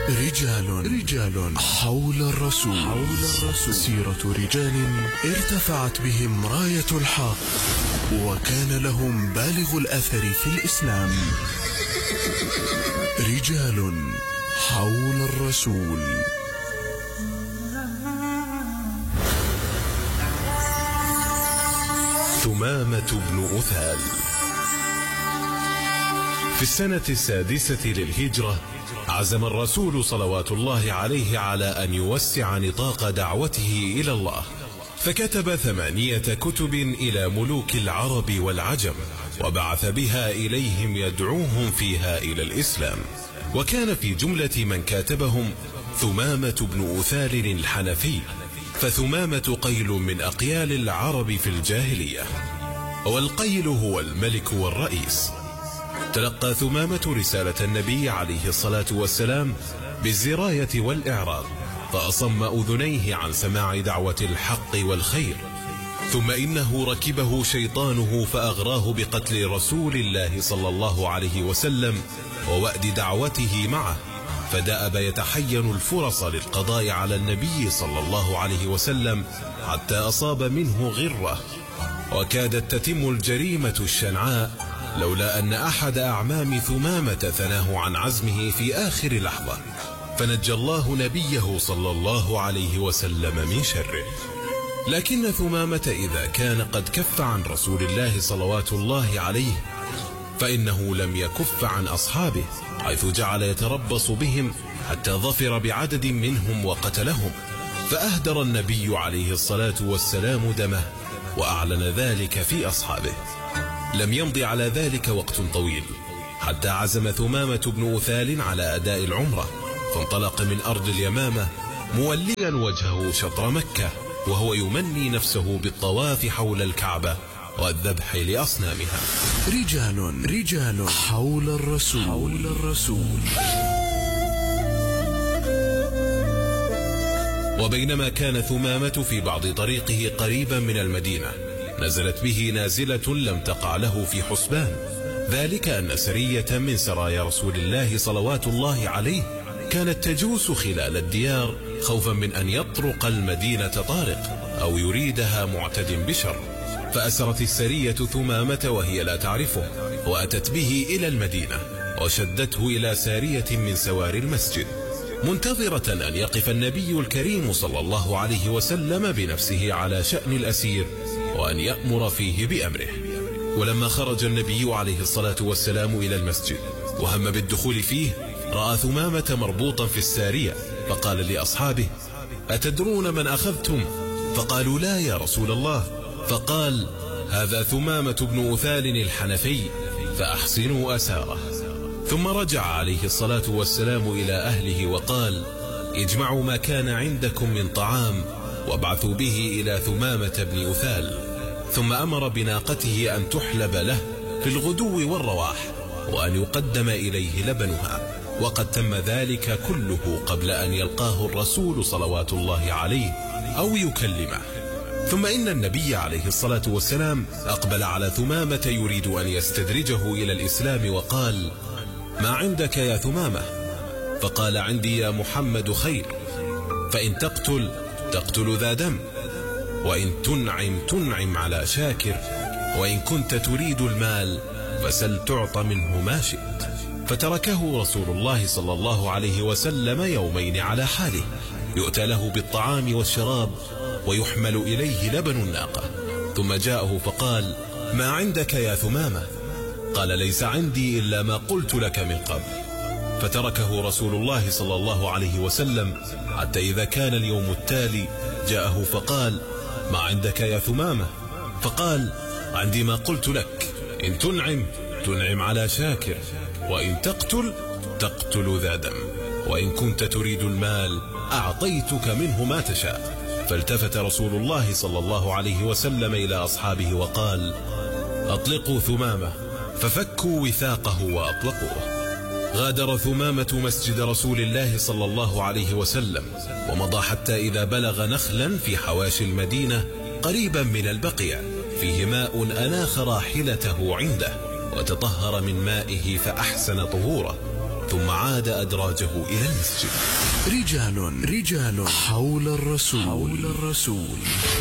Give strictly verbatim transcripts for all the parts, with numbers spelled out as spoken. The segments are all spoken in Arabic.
رجال رجال حول الرسول حول الرسول سيرة رجال ارتفعت بهم راية الحق وكان لهم بالغ الأثر في الإسلام. رجال حول الرسول. ثمامة بن أثال. في السنة السادسة للهجرة عزم الرسول صلوات الله عليه على أن يوسع نطاق دعوته إلى الله، فكتب ثمانية كتب إلى ملوك العرب والعجم، وبعث بها إليهم يدعوهم فيها إلى الإسلام. وكان في جملة من كاتبهم ثمامة بن أثال الحنفي، فثمامة قيل من أقيال العرب في الجاهلية، والقيل هو الملك والرئيس. تلقى ثمامة رسالة النبي عليه الصلاة والسلام بالزراية والإعراض، فأصم أذنيه عن سماع دعوة الحق والخير. ثم إنه ركبه شيطانه فأغراه بقتل رسول الله صلى الله عليه وسلم ووأد دعوته معه، فدأب يتحين الفرص للقضاء على النبي صلى الله عليه وسلم حتى أصاب منه غرة، وكادت تتم الجريمة الشنعاء لولا أن أحد أعمام ثمامة ثناه عن عزمه في آخر لحظة، فنجى الله نبيه صلى الله عليه وسلم من شره. لكن ثمامة إذا كان قد كف عن رسول الله صلوات الله عليه، فإنه لم يكف عن أصحابه، حيث جعل يتربص بهم حتى ظفر بعدد منهم وقتلهم، فأهدر النبي عليه الصلاة والسلام دمه وأعلن ذلك في أصحابه. لم يمض على ذلك وقت طويل حتى عزم ثمامة بن أثال على أداء العمرة، فانطلق من أرض اليمامة موليا وجهه شطر مكة، وهو يمني نفسه بالطواف حول الكعبة والذبح لأصنامها. رجال رجال حول الرسول حول الرسول. وبينما كان ثمامة في بعض طريقه قريبا من المدينة، نزلت به نازلة لم تقع له في حسبان، ذلك أن سرية من سرايا رسول الله صلوات الله عليه كانت تجوس خلال الديار خوفا من أن يطرق المدينة طارق أو يريدها معتد بشر، فأسرت السرية ثمامة وهي لا تعرفه، وأتت به إلى المدينة وشدته إلى سارية من سواري المسجد، منتظرة أن يقف النبي الكريم صلى الله عليه وسلم بنفسه على شأن الأسير وأن يأمر فيه بأمره. ولما خرج النبي عليه الصلاة والسلام إلى المسجد وهم بالدخول فيه، رأى ثمامة مربوطا في السارية، فقال لأصحابه: أتدرون من أخذتم؟ فقالوا: لا يا رسول الله. فقال: هذا ثمامة بن أثال الحنفي، فأحسنوا أساره. ثم رجع عليه الصلاة والسلام إلى أهله وقال: اجمعوا ما كان عندكم من طعام وابعثوا به إلى ثمامة بن أثال. ثم أمر بناقته أن تحلب له في الغدو والرواح، وأن يقدم إليه لبنها، وقد تم ذلك كله قبل أن يلقاه الرسول صلوات الله عليه أو يكلمه. ثم إن النبي عليه الصلاة والسلام أقبل على ثمامة يريد أن يستدرجه إلى الإسلام، وقال: ما عندك يا ثمامة؟ فقال: عندي يا محمد خير، فإن تقتل تقتل ذا دم، وإن تنعم تنعم على شاكر، وإن كنت تريد المال فسل تعط منه ما شئت. فتركه رسول الله صلى الله عليه وسلم يومين على حاله، يؤتى له بالطعام والشراب ويحمل إليه لبن الناقة. ثم جاءه فقال: ما عندك يا ثمامة؟ قال: ليس عندي إلا ما قلت لك من قبل. فتركه رسول الله صلى الله عليه وسلم حتى إذا كان اليوم التالي جاءه فقال: ما عندك يا ثمامة؟ فقال: عندي ما قلت لك، إن تنعم تنعم على شاكر، وإن تقتل تقتل ذا دم، وإن كنت تريد المال أعطيتك منه ما تشاء. فالتفت رسول الله صلى الله عليه وسلم إلى أصحابه وقال: أطلقوا ثمامة. ففكوا وثاقه وأطلقوه. غادر ثمامة مسجد رسول الله صلى الله عليه وسلم، ومضى حتى إذا بلغ نخلا في حواشي المدينة قريبا من البقيع فيه ماء أناخ راحلته عنده، وتطهر من مائه فأحسن طهوره، ثم عاد أدراجه إلى المسجد. رجال رجال حول الرسول حول الرسول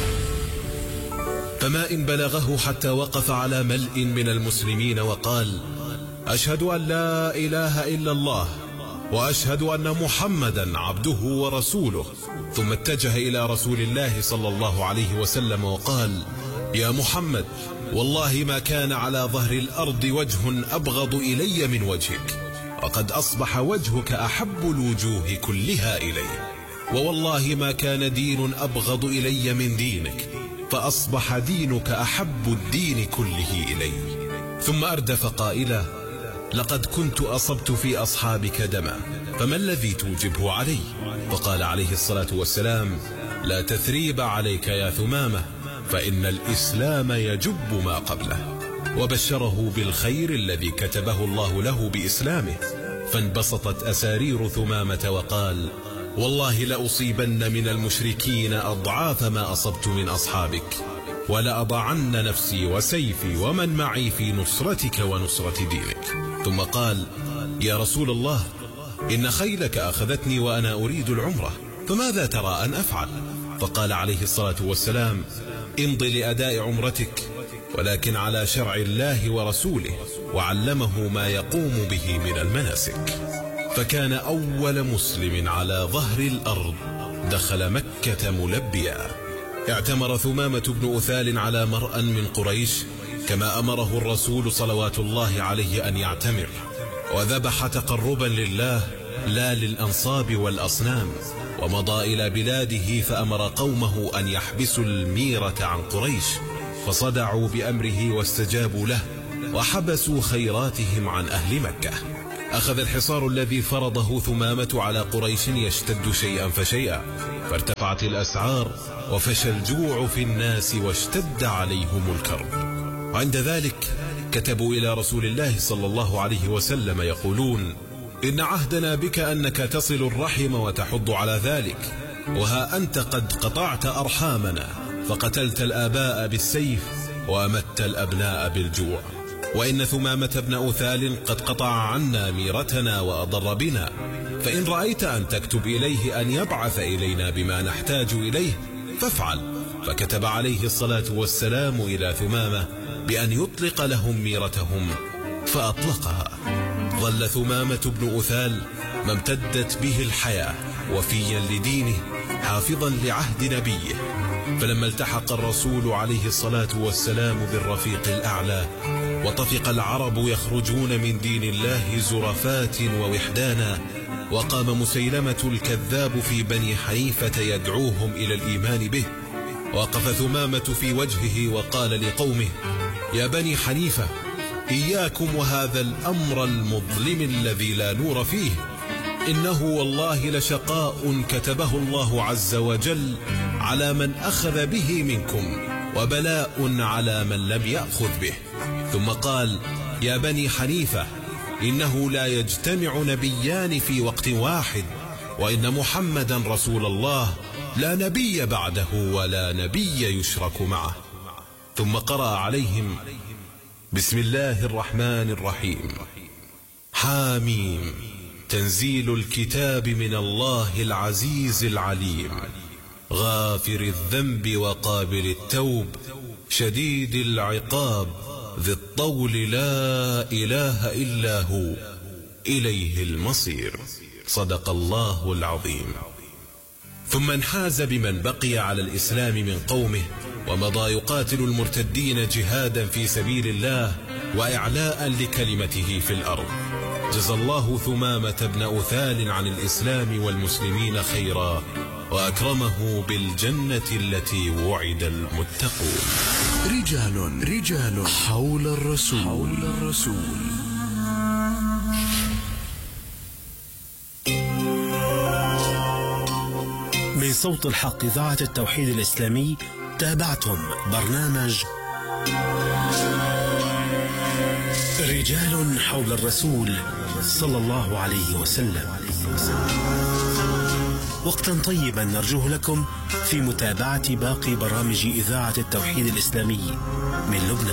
فما إن بلغه حتى وقف على ملء من المسلمين وقال: أشهد أن لا إله إلا الله وأشهد أن محمدا عبده ورسوله. ثم اتجه إلى رسول الله صلى الله عليه وسلم وقال: يا محمد، والله ما كان على ظهر الأرض وجه أبغض إلي من وجهك، وقد أصبح وجهك أحب الوجوه كلها إلي، ووالله ما كان دين أبغض إلي من دينك، فأصبح دينك أحب الدين كله إلي. ثم أردف قائلا: لقد كنت أصبت في أصحابك دما، فما الذي توجبه علي؟ فقال عليه الصلاة والسلام: لا تثريب عليك يا ثمامة، فإن الإسلام يجب ما قبله. وبشره بالخير الذي كتبه الله له بإسلامه، فانبسطت أسارير ثمامة وقال: والله لأصيبن من المشركين أضعاف ما أصبت من أصحابك، ولأضعن نفسي وسيفي ومن معي في نصرتك ونصرة دينك. ثم قال: يا رسول الله، إن خيلك أخذتني وأنا أريد العمرة، فماذا ترى أن أفعل؟ فقال عليه الصلاة والسلام: امض لأداء عمرتك، ولكن على شرع الله ورسوله، وعلمه ما يقوم به من المناسك. فكان أول مسلم على ظهر الأرض دخل مكة ملبيا. اعتمر ثمامة بن أثال على مرأى من قريش كما أمره الرسول صلوات الله عليه أن يعتمر، وذبح تقربا لله لا للأنصاب والأصنام، ومضى إلى بلاده فأمر قومه أن يحبسوا الميرة عن قريش، فصدعوا بأمره واستجابوا له، وحبسوا خيراتهم عن أهل مكة. أخذ الحصار الذي فرضه ثمامة على قريش يشتد شيئا فشيئا، فارتفعت الأسعار وفشى الجوع في الناس واشتد عليهم الكرب. عند ذلك كتبوا إلى رسول الله صلى الله عليه وسلم يقولون: إن عهدنا بك أنك تصل الرحم وتحض على ذلك، وها أنت قد قطعت أرحامنا، فقتلت الآباء بالسيف وأمت الأبناء بالجوع، وإن ثمامة بن أثال قد قطع عنا ميرتنا وأضر بنا، فإن رأيت أن تكتب إليه أن يبعث إلينا بما نحتاج إليه فافعل. فكتب عليه الصلاة والسلام إلى ثمامة بأن يطلق لهم ميرتهم، فأطلقها. ظل ثمامة بن أثال ما امتدت به الحياة وفيا لدينه، حافظا لعهد نبيه. فلما التحق الرسول عليه الصلاة والسلام بالرفيق الأعلى، وطفق العرب يخرجون من دين الله زرفات ووحدانا، وقام مسيلمة الكذاب في بني حنيفة يدعوهم إلى الإيمان به، وقف ثمامة في وجهه وقال لقومه: يا بني حنيفة، إياكم وهذا الأمر المظلم الذي لا نور فيه، إنه والله لشقاء كتبه الله عز وجل على من أخذ به منكم، وبلاء على من لم يأخذ به. ثم قال: يا بني حنيفة، إنه لا يجتمع نبيان في وقت واحد، وإن محمدا رسول الله لا نبي بعده ولا نبي يشرك معه. ثم قرأ عليهم: بسم الله الرحمن الرحيم، حاميم، تنزيل الكتاب من الله العزيز العليم، غافر الذنب وقابل التوب، شديد العقاب، ذي الطول، لا إله إلا هو، إليه المصير. صدق الله العظيم. ثم انحاز بمن بقي على الإسلام من قومه، ومضى يقاتل المرتدين جهادا في سبيل الله وإعلاء لكلمته في الأرض. جزى الله ثمامة بن أثال عن الإسلام والمسلمين خيرا، وأكرمه بالجنة التي وعد المتقون. رجال رجال حول الرسول حول الرسول من صوت الحق إذاعة التوحيد الإسلامي تابعتم برنامج رجال حول الرسول صلى الله عليه وسلم. وقتا طيبا نرجوه لكم في متابعة باقي برامج إذاعة التوحيد الإسلامي من لبنان.